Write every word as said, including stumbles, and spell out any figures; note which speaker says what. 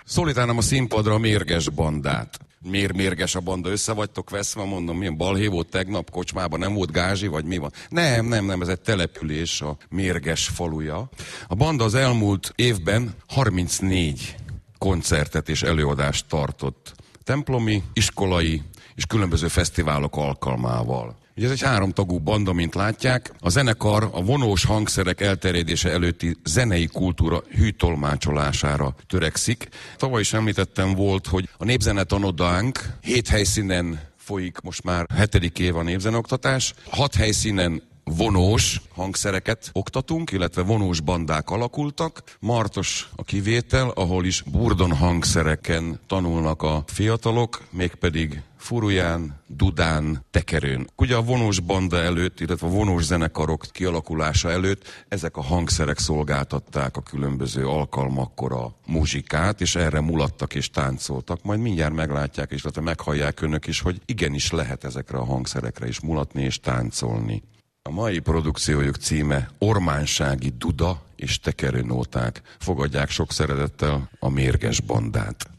Speaker 1: Szólítálnám a színpadra a mérges bandát. Miért mérges a banda? Össze vagytok veszve, mondom, milyen balhé volt tegnap kocsmában, nem volt gázsi, vagy mi van? Nem, nem, nem, ez egy település, a mérges faluja. A banda az elmúlt évben harmincnégy koncertet és előadást tartott. Templomi, iskolai és különböző fesztiválok alkalmával. Ugye ez egy háromtagú banda, mint látják. A zenekar a vonós hangszerek elterjedése előtti zenei kultúra hűtolmácsolására törekszik. Tavaly is említettem volt, hogy a népzenetanodánk hét helyszínen folyik, most már hetedik év a népzeneoktatás. Hat helyszínen vonós hangszereket oktatunk, illetve vonós bandák alakultak. Martos a kivétel, ahol is burdon hangszereken tanulnak a fiatalok, mégpedig furuján, dudán, tekerőn. Ugye a vonós banda előtt, illetve a vonós zenekarok kialakulása előtt ezek a hangszerek szolgáltatták a különböző alkalmakkor a muzsikát, és erre mulattak és táncoltak. Majd mindjárt meglátják, és illetve meghallják önök is, hogy igenis lehet ezekre a hangszerekre is mulatni és táncolni. A mai produkciójuk címe Ormánsági duda és tekerőnóták. Fogadják sok szeretettel a mérges bandát.